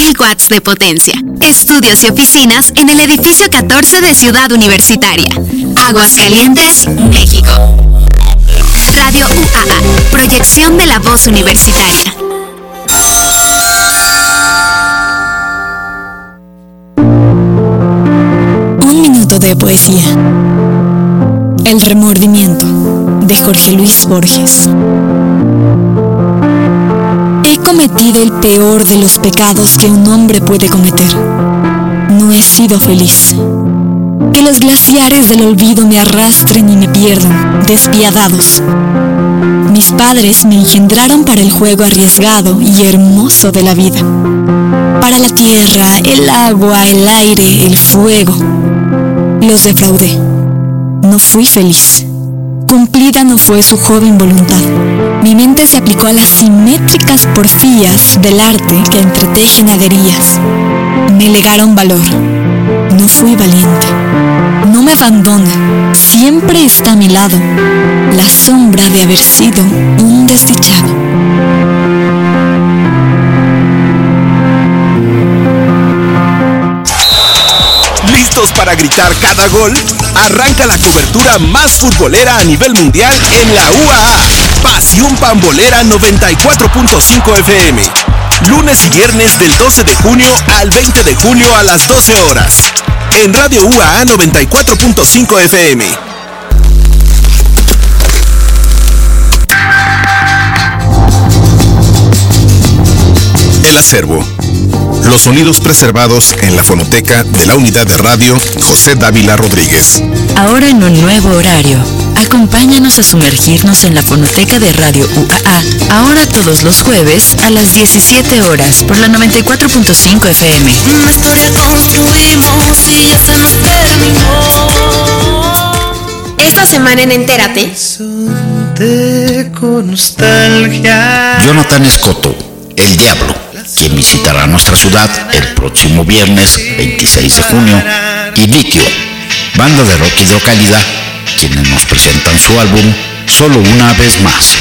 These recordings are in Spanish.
watts de potencia. Estudios y oficinas en el edificio 14 de Ciudad Universitaria. Aguascalientes, México. Radio UAA, proyección de la voz universitaria. Un minuto de poesía. El remordimiento, de Jorge Luis Borges. He cometido el peor de los pecados que un hombre puede cometer. No he sido feliz. Que los glaciares del olvido me arrastren y me pierdan, despiadados. Mis padres me engendraron para el juego arriesgado y hermoso de la vida. Para la tierra, el agua, el aire, el fuego. Los defraudé. No fui feliz. Cumplida no fue su joven voluntad. Mi mente se aplicó a las simétricas porfías del arte que entretejen haderías. Me legaron valor. No fui valiente. No me abandona. Siempre está a mi lado. La sombra de haber sido un desdichado. ¿Listos para gritar cada gol? Arranca la cobertura más futbolera a nivel mundial en la UAA. Pasión Pambolera 94.5 FM. Lunes y viernes del 12 de junio al 20 de junio a las 12 horas. En Radio UAA 94.5 FM. El acervo. Los sonidos preservados en la fonoteca de la Unidad de Radio José Dávila Rodríguez. Ahora en un nuevo horario. Acompáñanos a sumergirnos en la fonoteca de Radio UAA. Ahora todos los jueves a las 17 horas por la 94.5 FM. Una historia construimos y ya se nos terminó. Esta semana en Entérate. Con nostalgia. Jonathan Escoto, el Diablo, quien visitará nuestra ciudad el próximo viernes 26 de junio, y Litio, banda de rock hidrocálida, quienes nos presentan su álbum Solo una vez más.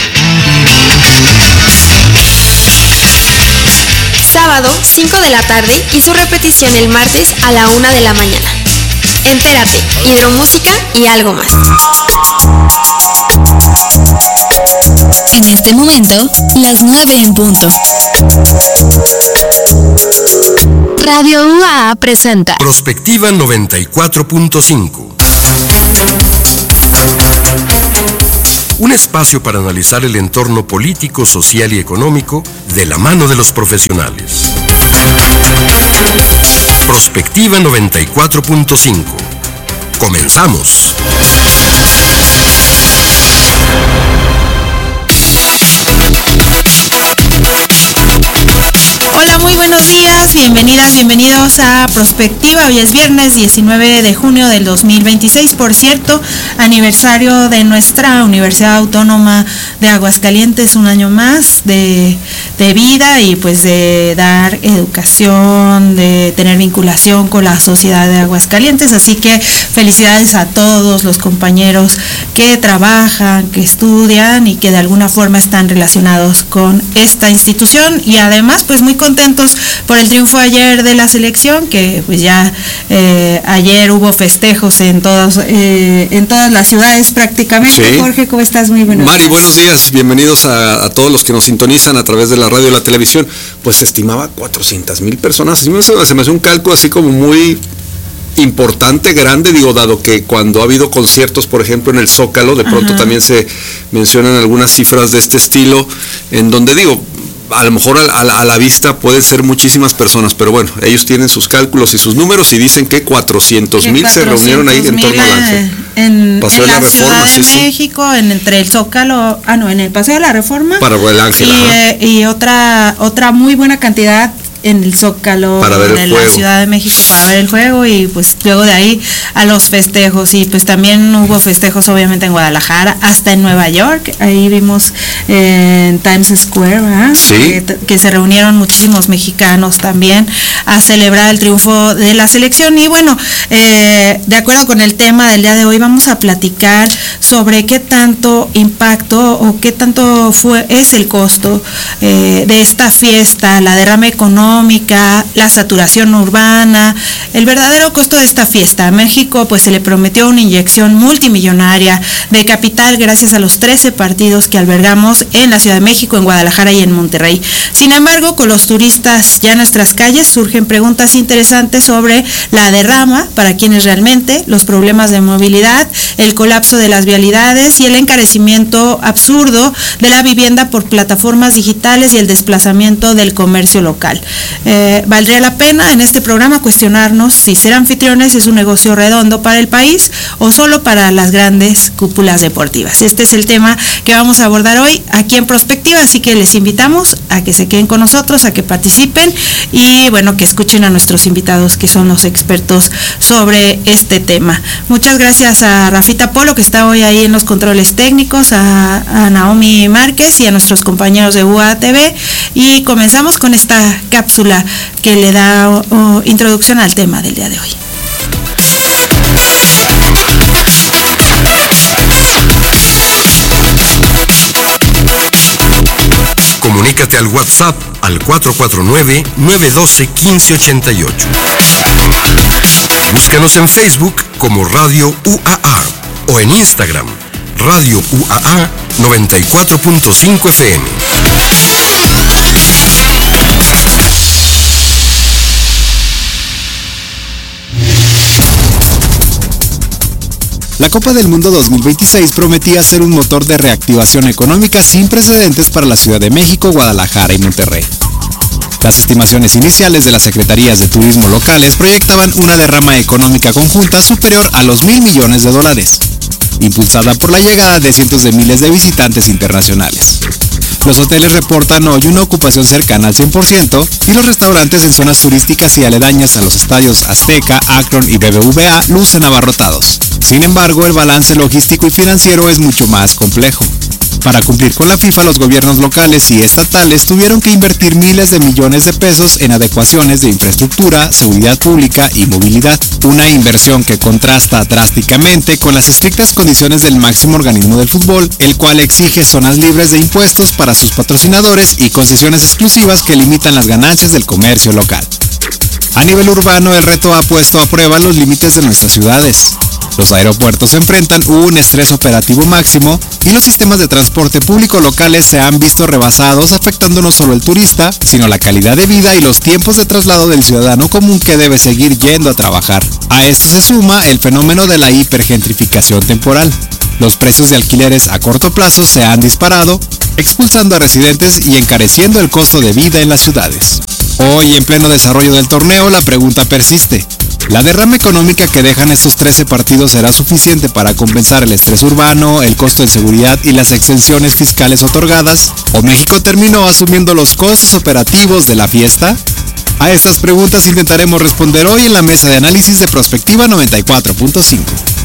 Sábado, 5 de la tarde y su repetición el martes a la 1 de la mañana. Entérate, hidromúsica y algo más. En este momento, las 9 en punto. Radio UAA presenta Prospectiva 94.5. Un espacio para analizar el entorno político, social y económico de la mano de los profesionales. Prospectiva 94.5. Comenzamos. Hola, muy buenos días, bienvenidas, bienvenidos a Prospectiva. Hoy es viernes 19 de junio del 2026, por cierto, aniversario de nuestra Universidad Autónoma de Aguascalientes, un año más de vida y pues de dar educación, de tener vinculación con la sociedad de Aguascalientes, así que felicidades a todos los compañeros que trabajan, que estudian y que de alguna forma están relacionados con esta institución, y además pues muy contentos por el triunfo ayer de la selección, que pues ya ayer hubo festejos en todas las ciudades prácticamente. Sí. Jorge, ¿cómo estás? Muy buenos días. Mari, buenos días, bienvenidos a todos los que nos sintonizan a través de la radio y la televisión. Pues se estimaba 400,000 personas, se me hace un cálculo así como muy importante, grande, digo, dado que cuando ha habido conciertos, por ejemplo, en el Zócalo, de pronto también se mencionan algunas cifras de este estilo, en donde digo, a lo mejor a la vista pueden ser muchísimas personas, pero bueno, ellos tienen sus cálculos y sus números y dicen que 400,000 se reunieron ahí en torno al Ángel. En la Ciudad de México, entre el Zócalo, en el Paseo de la Reforma. Para el Ángel. Y otra muy buena cantidad en el Zócalo de la Ciudad de México para ver el juego, y pues luego de ahí a los festejos, y pues también hubo festejos obviamente en Guadalajara, hasta en Nueva York, ahí vimos en Times Square, ¿verdad? Sí. Que se reunieron muchísimos mexicanos también a celebrar el triunfo de la selección. Y bueno, de acuerdo con el tema del día de hoy, vamos a platicar sobre qué tanto impacto o qué tanto es el costo de esta fiesta, la derrama económica económica, la saturación urbana, el verdadero costo de esta fiesta. A México pues se le prometió una inyección multimillonaria de capital gracias a los 13 partidos que albergamos en la Ciudad de México, en Guadalajara y en Monterrey. Sin embargo, con los turistas ya en nuestras calles surgen preguntas interesantes sobre la derrama, para quienes realmente, los problemas de movilidad, el colapso de las vialidades y el encarecimiento absurdo de la vivienda por plataformas digitales y el desplazamiento del comercio local. Valdría la pena en este programa cuestionarnos si ser anfitriones es un negocio redondo para el país o solo para las grandes cúpulas deportivas. Este es el tema que vamos a abordar hoy aquí en Prospectiva, así que les invitamos a que se queden con nosotros, a que participen y bueno, que escuchen a nuestros invitados que son los expertos sobre este tema. Muchas gracias a Rafita Polo, que está hoy ahí en los controles técnicos, a Naomi Márquez y a nuestros compañeros de UATV, y comenzamos con esta cápsula que le da introducción al tema del día de hoy. Comunícate al WhatsApp al 449-912-1588. Búscanos en Facebook como Radio UAA o en Instagram, Radio UAA 94.5 FM. La Copa del Mundo 2026 prometía ser un motor de reactivación económica sin precedentes para la Ciudad de México, Guadalajara y Monterrey. Las estimaciones iniciales de las secretarías de turismo locales proyectaban una derrama económica conjunta superior a los $1,000 millones, impulsada por la llegada de cientos de miles de visitantes internacionales. Los hoteles reportan hoy una ocupación cercana al 100% y los restaurantes en zonas turísticas y aledañas a los estadios Azteca, Akron y BBVA lucen abarrotados. Sin embargo, el balance logístico y financiero es mucho más complejo. Para cumplir con la FIFA, los gobiernos locales y estatales tuvieron que invertir miles de millones de pesos en adecuaciones de infraestructura, seguridad pública y movilidad. Una inversión que contrasta drásticamente con las estrictas condiciones del máximo organismo del fútbol, el cual exige zonas libres de impuestos para sus patrocinadores y concesiones exclusivas que limitan las ganancias del comercio local. A nivel urbano, el reto ha puesto a prueba los límites de nuestras ciudades. Los aeropuertos enfrentan un estrés operativo máximo y los sistemas de transporte público locales se han visto rebasados, afectando no solo al turista, sino la calidad de vida y los tiempos de traslado del ciudadano común que debe seguir yendo a trabajar. A esto se suma el fenómeno de la hipergentrificación temporal. Los precios de alquileres a corto plazo se han disparado, expulsando a residentes y encareciendo el costo de vida en las ciudades. Hoy, en pleno desarrollo del torneo, la pregunta persiste. ¿La derrama económica que dejan estos 13 partidos será suficiente para compensar el estrés urbano, el costo de seguridad y las exenciones fiscales otorgadas? ¿O México terminó asumiendo los costos operativos de la fiesta? A estas preguntas intentaremos responder hoy en la mesa de análisis de Prospectiva 94.5.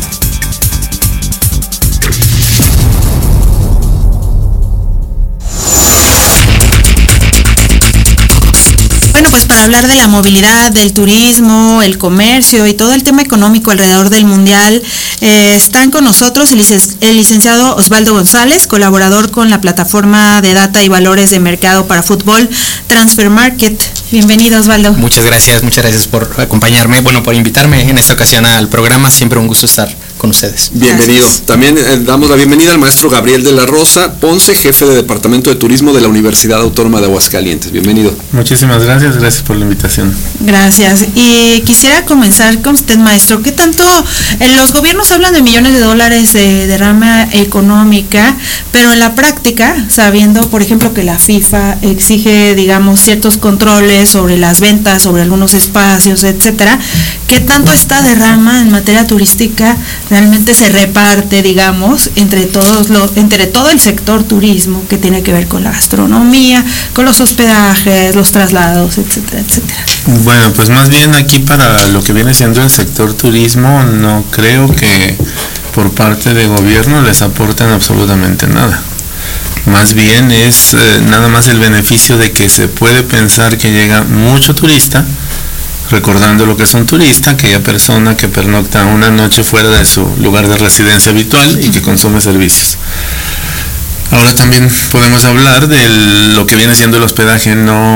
Bueno, pues para hablar de la movilidad, del turismo, el comercio y todo el tema económico alrededor del Mundial, están con nosotros el licenciado Osvaldo González, colaborador con la plataforma de data y valores de mercado para fútbol Transfer Market. Bienvenido, Osvaldo. Muchas gracias por acompañarme, por invitarme en esta ocasión al programa. Siempre un gusto estar con ustedes. Bienvenido. Gracias. También damos la bienvenida al maestro Gabriel de la Rosa Ponce, jefe de Departamento de Turismo de la Universidad Autónoma de Aguascalientes. Bienvenido. Muchísimas gracias por la invitación. Gracias. Y quisiera comenzar con usted, maestro. ¿Qué tanto los gobiernos hablan de millones de dólares de derrama económica, pero en la práctica, sabiendo, por ejemplo, que la FIFA exige, digamos, ciertos controles sobre las ventas, sobre algunos espacios, etcétera, qué tanto esta derrama en materia turística realmente se reparte, digamos, entre todo el sector turismo que tiene que ver con la gastronomía, con los hospedajes, los traslados, etcétera, etcétera? Bueno, pues más bien aquí para lo que viene siendo el sector turismo, no creo que por parte de gobierno les aporten absolutamente nada. Más bien es nada más el beneficio de que se puede pensar que llega mucho turista, recordando lo que es un turista, aquella persona que pernocta una noche fuera de su lugar de residencia habitual y que consume servicios. Ahora también podemos hablar de lo que viene siendo el hospedaje no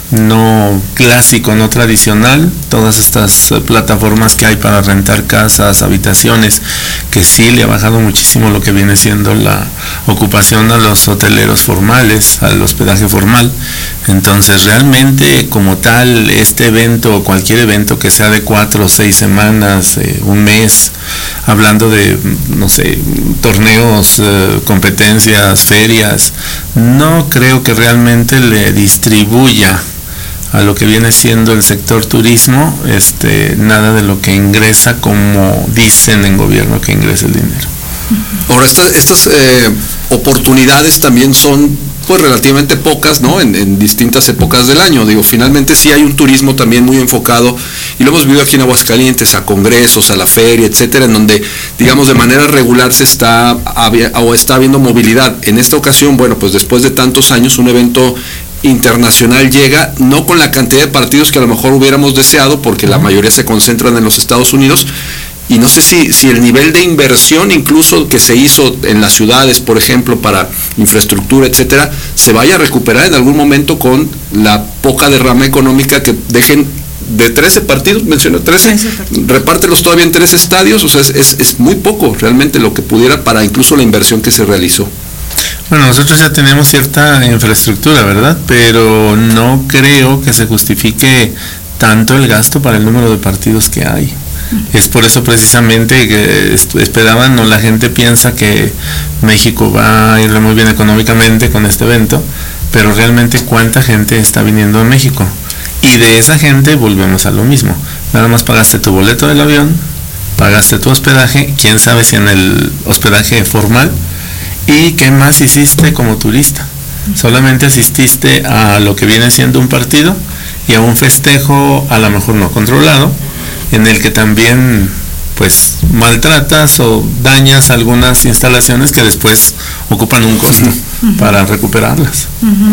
no clásico, no tradicional, todas estas plataformas que hay para rentar casas, habitaciones, que sí le ha bajado muchísimo lo que viene siendo la ocupación a los hoteleros formales, al hospedaje formal. Entonces realmente como tal este evento o cualquier evento que sea de 4 o 6 semanas, un mes, hablando de, no sé, torneos, competencias, ferias, no creo que realmente le distribuya a lo que viene siendo el sector turismo nada de lo que ingresa, como dicen en gobierno que ingresa el dinero. Ahora estas oportunidades también son pues relativamente pocas, ¿no? En distintas épocas del año. Digo, finalmente sí hay un turismo también muy enfocado, y lo hemos vivido aquí en Aguascalientes, a congresos, a la feria, etcétera, en donde, digamos, de manera regular está habiendo movilidad. En esta ocasión, bueno, pues después de tantos años, un evento internacional llega, no con la cantidad de partidos que a lo mejor hubiéramos deseado, porque la mayoría se concentran en los Estados Unidos, y no sé si el nivel de inversión incluso que se hizo en las ciudades, por ejemplo, para infraestructura, etcétera, se vaya a recuperar en algún momento con la poca derrama económica que dejen de 13 partidos, mencioné 13, repártelos todavía en 3 estadios, o sea, es muy poco realmente lo que pudiera para incluso la inversión que se realizó. Bueno, nosotros ya tenemos cierta infraestructura, ¿verdad? Pero no creo que se justifique tanto el gasto para el número de partidos que hay. Es por eso precisamente que esperaban, o la gente piensa que México va a irle muy bien económicamente con este evento, pero realmente cuánta gente está viniendo a México. Y de esa gente volvemos a lo mismo. Nada más pagaste tu boleto del avión, pagaste tu hospedaje, quién sabe si en el hospedaje formal, y qué más hiciste como turista. Solamente asististe a lo que viene siendo un partido y a un festejo a lo mejor no controlado, en el que también pues maltratas o dañas algunas instalaciones que después ocupan un costo para recuperarlas.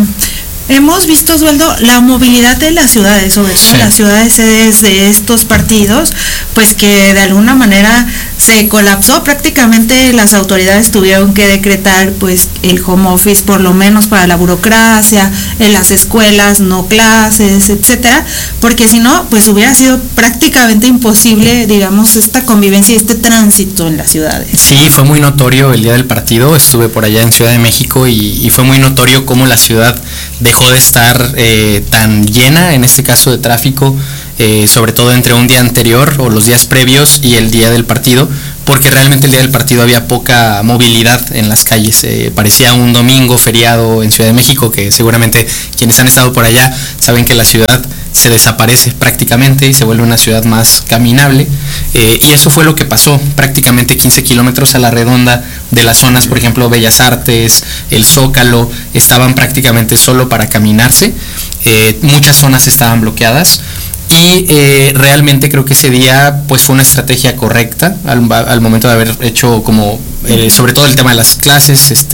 Hemos visto, Osvaldo, la movilidad de las ciudades, sobre todo las ciudades sedes de estos partidos, pues que de alguna manera se colapsó. Prácticamente las autoridades tuvieron que decretar pues el home office, por lo menos para la burocracia, en las escuelas, no clases, etcétera, porque si no, pues hubiera sido prácticamente imposible, digamos, esta convivencia y este tránsito en las ciudades. Sí, fue muy notorio el día del partido, estuve por allá en Ciudad de México y fue muy notorio cómo la ciudad dejó de estar tan llena, en este caso de tráfico, sobre todo entre un día anterior o los días previos y el día del partido, porque realmente el día del partido había poca movilidad en las calles. Parecía un domingo feriado en Ciudad de México, que seguramente quienes han estado por allá saben que la ciudad se desaparece prácticamente y se vuelve una ciudad más caminable, y eso fue lo que pasó. Prácticamente 15 kilómetros a la redonda de las zonas, por ejemplo, Bellas Artes, el Zócalo, estaban prácticamente solo para caminarse. Muchas zonas estaban bloqueadas. Y realmente creo que ese día pues fue una estrategia correcta al momento de haber hecho como sobre todo el tema de las clases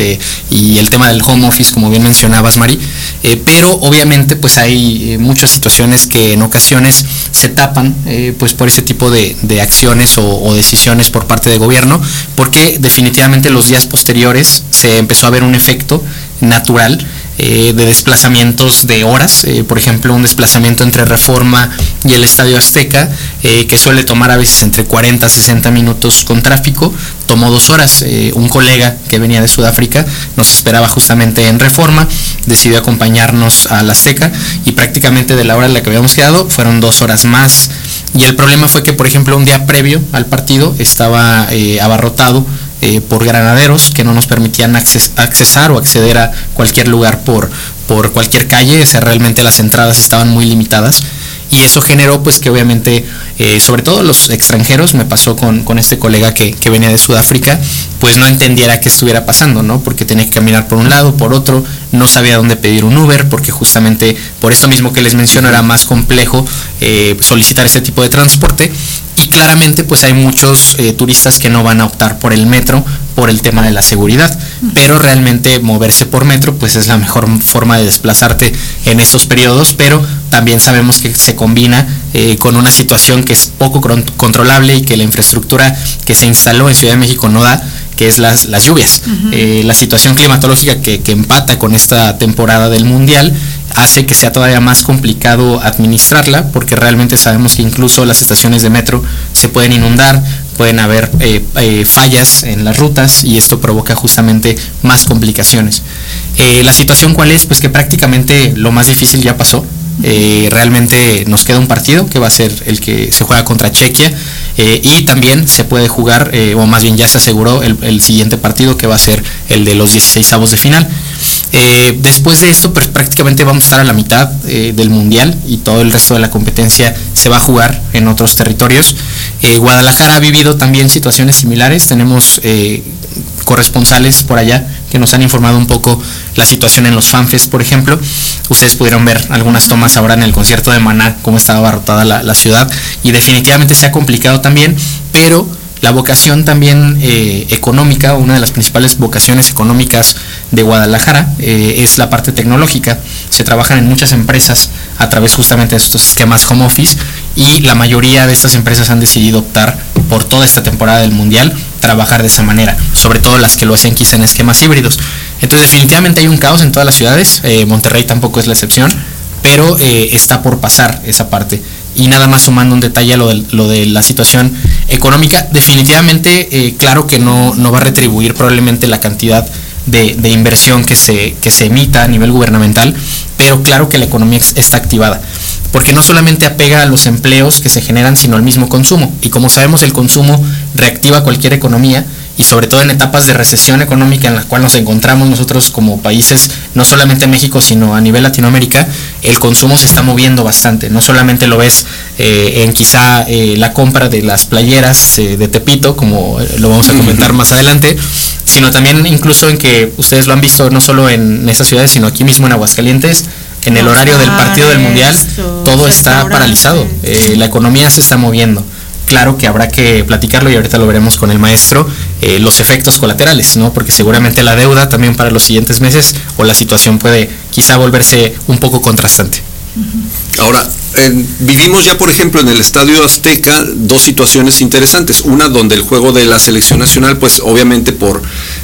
y el tema del home office, como bien mencionabas, Mari, pero obviamente pues hay muchas situaciones que en ocasiones se tapan pues por ese tipo de acciones o decisiones por parte de gobierno, porque definitivamente los días posteriores se empezó a ver un efecto natural de desplazamientos de horas, por ejemplo un desplazamiento entre Reforma y el Estadio Azteca, que suele tomar a veces entre 40 a 60 minutos con tráfico, tomó 2 horas. Un colega que venía de Sudáfrica nos esperaba justamente en Reforma, decidió acompañarnos al Azteca y prácticamente de la hora en la que habíamos quedado fueron 2 horas más, y el problema fue que por ejemplo un día previo al partido estaba abarrotado por granaderos que no nos permitían accesar o acceder a cualquier lugar por cualquier calle. O sea, realmente las entradas estaban muy limitadas, y eso generó pues que obviamente sobre todo los extranjeros, me pasó con este colega que venía de Sudáfrica, pues no entendiera qué estuviera pasando, ¿no? Porque tenía que caminar por un lado, por otro, no sabía dónde pedir un Uber, porque justamente por esto mismo que les menciono era más complejo solicitar ese tipo de transporte. Y claramente pues hay muchos turistas que no van a optar por el metro por el tema de la seguridad, pero realmente moverse por metro pues es la mejor forma de desplazarte en estos periodos, pero también sabemos que se combina con una situación que es poco controlable y que la infraestructura que se instaló en Ciudad de México no da, que es las lluvias. La situación climatológica que empata con esta temporada del Mundial hace que sea todavía más complicado administrarla, porque realmente sabemos que incluso las estaciones de metro se pueden inundar, pueden haber fallas en las rutas, y esto provoca justamente más complicaciones. La situación ¿cuál es? Pues que prácticamente lo más difícil ya pasó. Realmente nos queda un partido que va a ser el que se juega contra Chequia, y también se puede jugar, o más bien ya se aseguró el siguiente partido, que va a ser el de los 16avos de final. Después de esto, pues prácticamente vamos a estar a la mitad del Mundial, y todo el resto de la competencia se va a jugar en otros territorios. Guadalajara ha vivido también situaciones similares. Tenemos corresponsales por allá que nos han informado un poco la situación en los FanFest, por ejemplo. Ustedes pudieron ver algunas tomas ahora en el concierto de Maná, cómo estaba abarrotada la ciudad, y definitivamente se ha complicado también, pero la vocación también económica, una de las principales vocaciones económicas de Guadalajara es la parte tecnológica. Se trabajan en muchas empresas a través justamente de estos esquemas home office, y la mayoría de estas empresas han decidido optar por toda esta temporada del Mundial trabajar de esa manera, sobre todo las que lo hacen quizá en esquemas híbridos. Entonces definitivamente hay un caos en todas las ciudades, Monterrey tampoco es la excepción, pero está por pasar esa parte. Y nada más sumando un detalle a lo de la situación económica, definitivamente claro que no va a retribuir probablemente la cantidad de inversión que se emita a nivel gubernamental, pero claro que la economía está activada, porque no solamente apega a los empleos que se generan, sino al mismo consumo, y como sabemos el consumo reactiva cualquier economía, y sobre todo en etapas de recesión económica en la cual nos encontramos nosotros como países, no solamente México, sino a nivel Latinoamérica, el consumo se está moviendo bastante. No solamente lo ves en quizá la compra de las playeras de Tepito, como lo vamos a comentar más adelante, sino también incluso en que ustedes lo han visto no solo en esas ciudades, sino aquí mismo en Aguascalientes, en el horario del partido del Mundial, todo está paralizado, la economía se está moviendo. Claro que habrá que platicarlo, y ahorita lo veremos con el maestro, los efectos colaterales, ¿no? Porque seguramente la deuda también para los siguientes meses, o la situación puede quizá volverse un poco contrastante. Ahora, vivimos ya, por ejemplo, en el Estadio Azteca dos situaciones interesantes. Una donde el juego de la selección nacional, pues obviamente por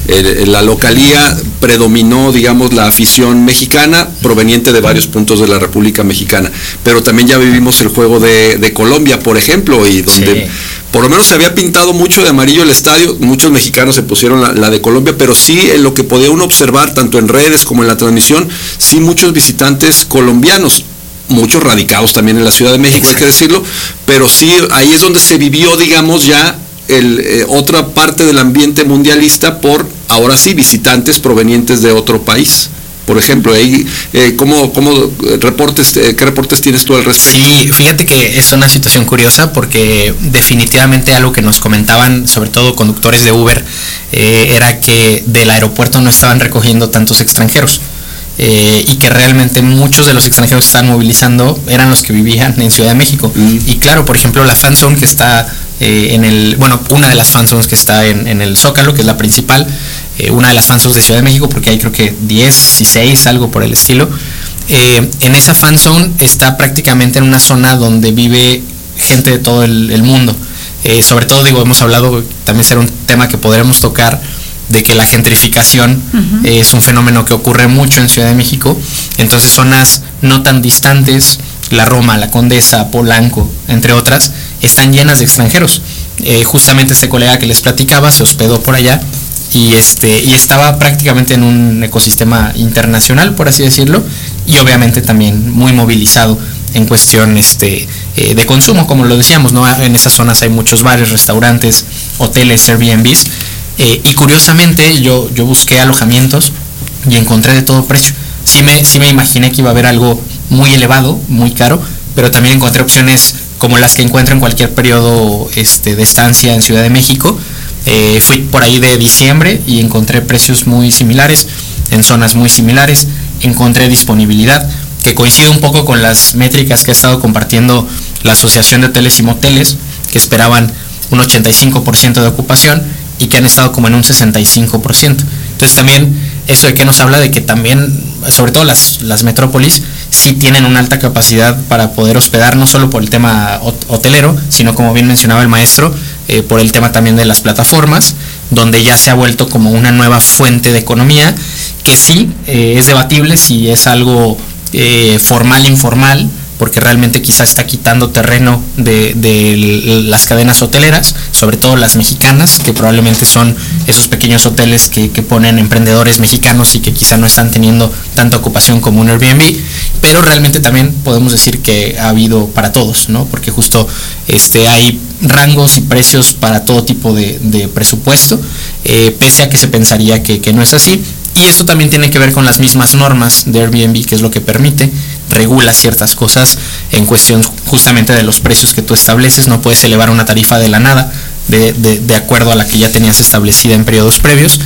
la localía predominó, digamos, la afición mexicana proveniente de varios puntos de la República Mexicana. Pero también ya vivimos el juego de Colombia, por ejemplo, y donde por lo menos se había pintado mucho de amarillo el estadio. Muchos mexicanos se pusieron la de Colombia, pero sí en lo que podía uno observar, tanto en redes como en la transmisión, sí muchos visitantes colombianos. Muchos radicados también en la Ciudad de México, hay que decirlo, pero sí, ahí es donde se vivió, digamos, ya otra parte del ambiente mundialista por, ahora sí, visitantes provenientes de otro país. Por ejemplo, ahí, ¿qué reportes tienes tú al respecto? Sí, fíjate que es una situación curiosa, porque definitivamente algo que nos comentaban, sobre todo conductores de Uber, era que del aeropuerto no estaban recogiendo tantos extranjeros. Y que realmente muchos de los extranjeros que estaban movilizando eran los que vivían en Ciudad de México. Y claro, por ejemplo, la fanzone que está una de las fanzones que está en el Zócalo, que es la principal, una de las fanzones de Ciudad de México, porque hay creo que 16, algo por el estilo. En esa fanzone está prácticamente en una zona donde vive gente de todo el mundo. Sobre todo, hemos hablado, también será un tema que podremos tocar, de que la gentrificación es un fenómeno que ocurre mucho en Ciudad de México. Entonces zonas no tan distantes, la Roma, la Condesa, Polanco, entre otras, están llenas de extranjeros. Justamente este colega que les platicaba se hospedó por allá, y estaba prácticamente en un ecosistema internacional, por así decirlo, y obviamente también muy movilizado en cuestión de consumo, como lo decíamos, ¿no? En esas zonas hay muchos bares, restaurantes, hoteles, Airbnbs. Y curiosamente yo busqué alojamientos y encontré de todo precio. Sí me imaginé que iba a haber algo muy elevado, muy caro, pero también encontré opciones como las que encuentro en cualquier periodo de estancia en Ciudad de México. Fui por ahí de diciembre y encontré precios muy similares, en zonas muy similares. Encontré disponibilidad, que coincide un poco con las métricas que ha estado compartiendo la Asociación de Hoteles y Moteles, que esperaban un 85% de ocupación, y que han estado como en un 65%. Entonces también eso de que nos habla de que también, sobre todo las metrópolis, sí tienen una alta capacidad para poder hospedar, no solo por el tema hotelero, sino como bien mencionaba el maestro, por el tema también de las plataformas, donde ya se ha vuelto como una nueva fuente de economía, que sí, es debatible si es algo formal, informal, porque realmente quizás está quitando terreno de las cadenas hoteleras, sobre todo las mexicanas, que probablemente son esos pequeños hoteles que ponen emprendedores mexicanos y que quizá no están teniendo tanta ocupación como un Airbnb, pero realmente también podemos decir que ha habido para todos, ¿no? Porque justo hay rangos y precios para todo tipo de presupuesto, pese a que se pensaría que no es así. Y eso también tiene que ver con las mismas normas de Airbnb, que es lo que permite, regula ciertas cosas en cuestión justamente de los precios que tú estableces. No puedes elevar una tarifa de la nada, de acuerdo a la que ya tenías establecida en periodos previos.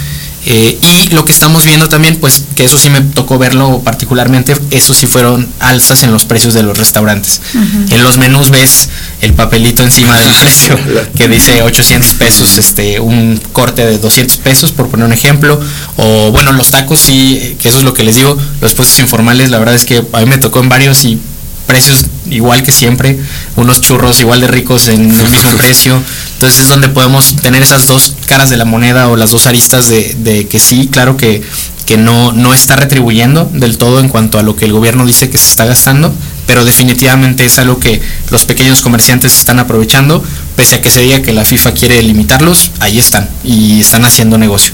Y lo que estamos viendo también, pues que eso sí me tocó verlo particularmente, eso sí fueron alzas en los precios de los restaurantes. En los menús ves el papelito encima del precio que dice 800 pesos, un corte de 200 pesos, por poner un ejemplo. O bueno, los tacos sí, que eso es lo que les digo, los puestos informales, la verdad es que a mí me tocó en varios y precios igual que siempre, unos churros igual de ricos en el mismo precio. Entonces es donde podemos tener esas dos caras de la moneda o las dos aristas de que sí, claro que no está retribuyendo del todo en cuanto a lo que el gobierno dice que se está gastando, pero definitivamente es algo que los pequeños comerciantes están aprovechando, pese a que se diga que la FIFA quiere limitarlos, ahí están y están haciendo negocio.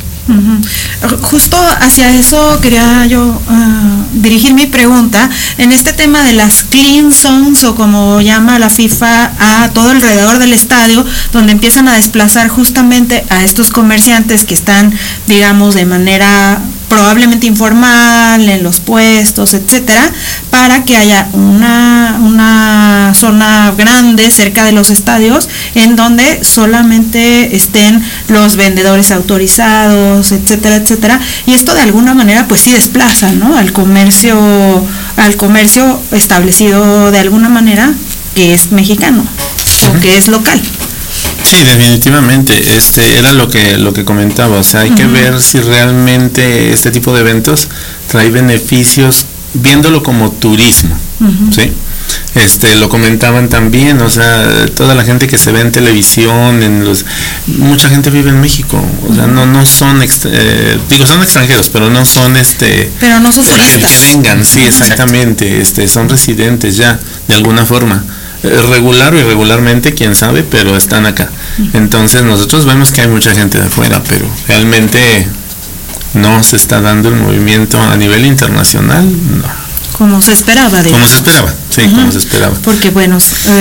Justo hacia eso quería yo dirigir mi pregunta en este tema de las clean zones, o como llama la FIFA a todo alrededor del estadio, donde empiezan a desplazar justamente a estos comerciantes que están, digamos, de manera probablemente informal en los puestos, etcétera, para que haya una zona grande cerca de los estadios en donde solamente estén los vendedores autorizados, etcétera, etcétera, y esto de alguna manera pues sí desplaza, ¿no?, al comercio establecido de alguna manera que es mexicano o que es local. Sí, definitivamente, era lo que comentaba, o sea, hay que ver si realmente este tipo de eventos trae beneficios viéndolo como turismo, ¿sí? Lo comentaban también, o sea, toda la gente que se ve en televisión, mucha gente vive en México, o sea, no son, son extranjeros, pero no son pero no son turistas. Que vengan, sí, exactamente, son residentes ya, de alguna forma. Regular o irregularmente, quién sabe, pero están acá. Entonces nosotros vemos que hay mucha gente de afuera, pero realmente no se está dando el movimiento a nivel internacional, no. Como se esperaba, digamos. Como se esperaba, sí, como se esperaba. Porque bueno,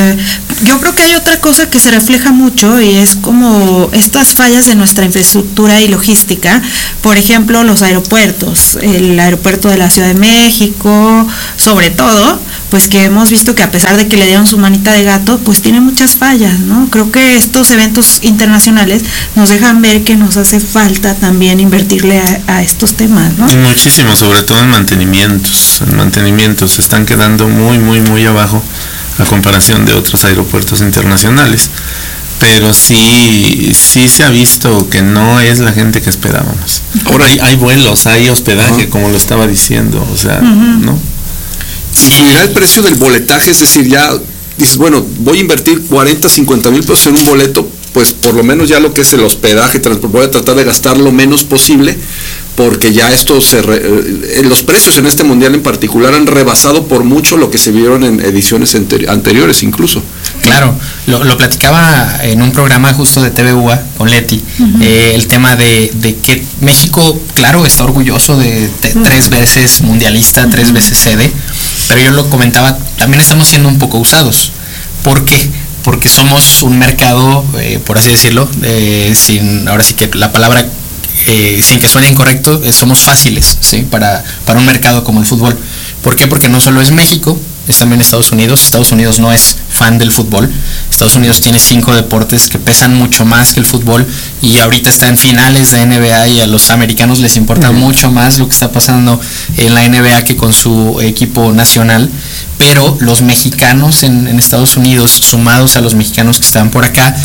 yo creo que hay otra cosa que se refleja mucho y es como estas fallas de nuestra infraestructura y logística. Por ejemplo, los aeropuertos, el aeropuerto de la Ciudad de México, sobre todo, pues que hemos visto que a pesar de que le dieron su manita de gato, pues tiene muchas fallas, ¿no? Creo que estos eventos internacionales nos dejan ver que nos hace falta también invertirle a estos temas, ¿no? Muchísimo, sobre todo en mantenimientos se están quedando muy, muy, muy abajo a comparación de otros aeropuertos internacionales, pero sí se ha visto que no es la gente que esperábamos. Ahora hay vuelos, hay hospedaje, como lo estaba diciendo, o sea, ¿no? ¿Subirá el precio del boletaje? Es decir, ya dices, bueno, voy a invertir 40, 50 mil pesos en un boleto, pues por lo menos ya lo que es el hospedaje, voy a tratar de gastar lo menos posible, porque ya esto los precios en este mundial en particular han rebasado por mucho lo que se vieron en ediciones anteriores incluso. Claro, lo platicaba en un programa justo de TVUA con Leti, el tema de que México, claro, está orgulloso de 3 veces mundialista, 3 veces sede, pero yo lo comentaba, también estamos siendo un poco usados. ¿Por qué? Porque somos un mercado, por así decirlo, ahora sí que la palabra, sin que suene incorrecto, somos fáciles, ¿sí? para un mercado como el fútbol. ¿Por qué? Porque no solo es México, es también Estados Unidos. Estados Unidos no es fan del fútbol. Estados Unidos tiene 5 deportes que pesan mucho más que el fútbol y ahorita está en finales de NBA y a los americanos les importa mucho más lo que está pasando en la NBA que con su equipo nacional. Pero los mexicanos en Estados Unidos, sumados a los mexicanos que están por acá,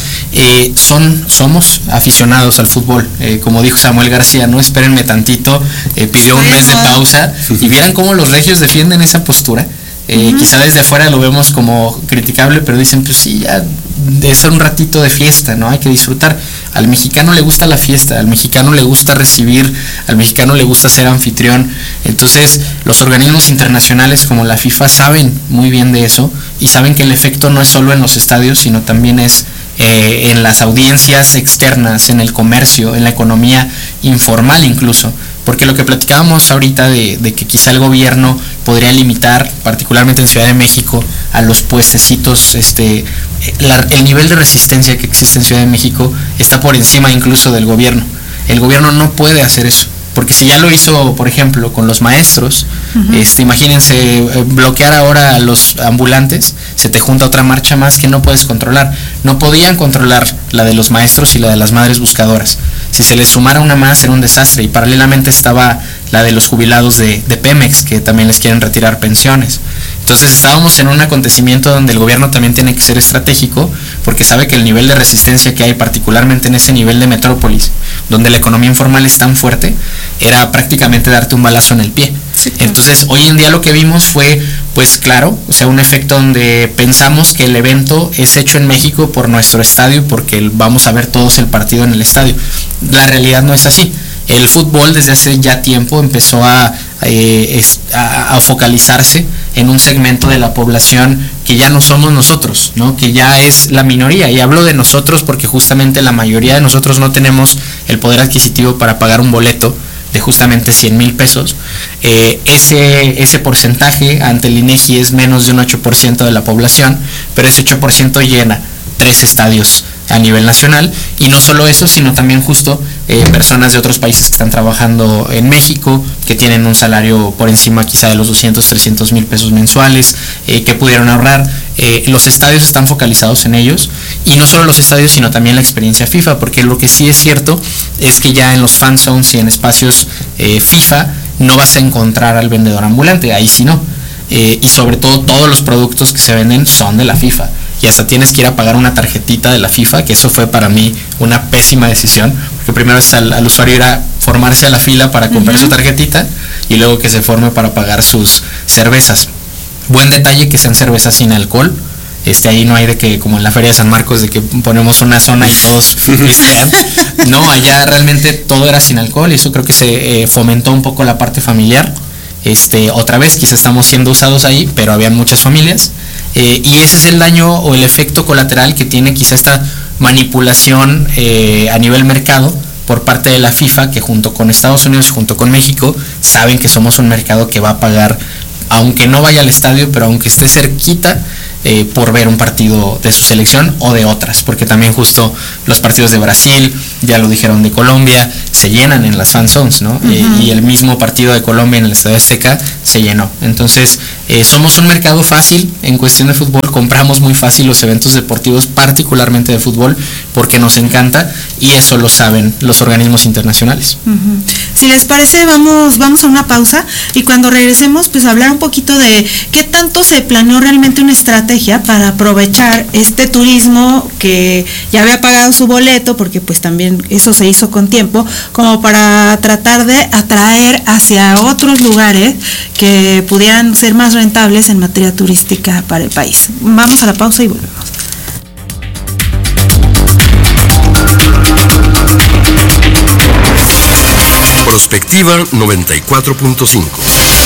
somos aficionados al fútbol. Como dijo Samuel García, no espérenme tantito, pidió un mes de pausa y vieran cómo los regios defienden esa postura. Quizá desde afuera lo vemos como criticable, pero dicen, pues sí, ya es un ratito de fiesta, ¿no? Hay que disfrutar. Al mexicano le gusta la fiesta, al mexicano le gusta recibir, al mexicano le gusta ser anfitrión. Entonces, los organismos internacionales como la FIFA saben muy bien de eso y saben que el efecto no es solo en los estadios, sino también es en las audiencias externas, en el comercio, en la economía informal incluso. Porque lo que platicábamos ahorita de que quizá el gobierno podría limitar, particularmente en Ciudad de México, a los puestecitos, el nivel de resistencia que existe en Ciudad de México está por encima incluso del gobierno. El gobierno no puede hacer eso, porque si ya lo hizo, por ejemplo, con los maestros, imagínense bloquear ahora a los ambulantes, se te junta otra marcha más que no puedes controlar. No podían controlar la de los maestros y la de las madres buscadoras. Si se les sumara una más era un desastre y paralelamente estaba la de los jubilados de Pemex, que también les quieren retirar pensiones. Entonces estábamos en un acontecimiento donde el gobierno también tiene que ser estratégico porque sabe que el nivel de resistencia que hay, particularmente en ese nivel de metrópolis, donde la economía informal es tan fuerte, era prácticamente darte un balazo en el pie. Sí, claro. Entonces hoy en día lo que vimos fue, pues claro, o sea, un efecto donde pensamos que el evento es hecho en México por nuestro estadio, porque vamos a ver todos el partido en el estadio. La realidad no es así. El fútbol desde hace ya tiempo empezó a focalizarse en un segmento de la población que ya no somos nosotros, ¿no? Que ya es la minoría, y hablo de nosotros porque justamente la mayoría de nosotros no tenemos el poder adquisitivo para pagar un boleto de justamente 100,000 pesos. Ese porcentaje ante el INEGI es menos de un 8% de la población, pero ese 8% llena 3 estadios a nivel nacional, y no solo eso, sino también justo personas de otros países que están trabajando en México, que tienen un salario por encima quizá de los 200, 300,000 pesos mensuales, que pudieron ahorrar. Los estadios están focalizados en ellos, y no solo los estadios, sino también la experiencia FIFA, porque lo que sí es cierto es que ya en los fan zones y en espacios FIFA no vas a encontrar al vendedor ambulante, ahí sí no. Y sobre todo todos los productos que se venden son de la FIFA, y hasta tienes que ir a pagar una tarjetita de la FIFA, que eso fue para mí una pésima decisión, porque primero es al usuario ir a formarse a la fila para comprar su tarjetita y luego que se forme para pagar sus cervezas. Buen detalle que sean cervezas sin alcohol. Ahí no hay de que, como en la Feria de San Marcos, de que ponemos una zona y todos pistean. No, allá realmente todo era sin alcohol, y eso creo que se fomentó un poco la parte familiar. Otra vez quizá estamos siendo usados ahí, pero había muchas familias, y ese es el daño o el efecto colateral que tiene quizá esta manipulación a nivel mercado por parte de la FIFA, que junto con Estados Unidos, junto con México, saben que somos un mercado que va a pagar, aunque no vaya al estadio, pero aunque esté cerquita, por ver un partido de su selección o de otras, porque también justo los partidos de Brasil, ya lo dijeron, de Colombia, se llenan en las fan zones, ¿no? Y el mismo partido de Colombia en el Estadio Azteca se llenó. Entonces, somos un mercado fácil en cuestión de fútbol, compramos muy fácil los eventos deportivos, particularmente de fútbol, porque nos encanta, y eso lo saben los organismos internacionales. Si les parece, vamos a una pausa, y cuando regresemos, pues hablar un poquito de qué tanto se planeó realmente una estrategia para aprovechar este turismo que ya había pagado su boleto, porque pues también eso se hizo con tiempo, como para tratar de atraer hacia otros lugares que pudieran ser más rentables en materia turística para el país. Vamos a la pausa y volvemos. Prospectiva 94.5.